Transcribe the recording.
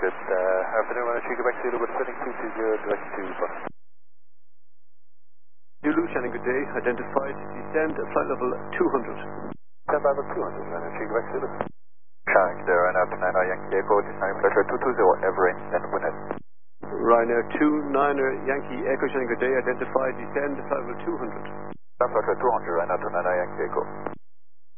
Good afternoon, Runner Chico back Zulu with setting 220 direct to bus. Zulu, Shannon, good day. Identified, descend, flight level 200. Stand by level 200, Runner Chico back Zulu. Shannon, good day, Ryanair 29 Yankee Echo, descending flight level 220, Everett, and Winnet. Ryanair 29er Yankee Echo, Shannon, good day. Identified, descend, flight level 200. Stand flight level 200, Ryanair 29 Yankee Echo.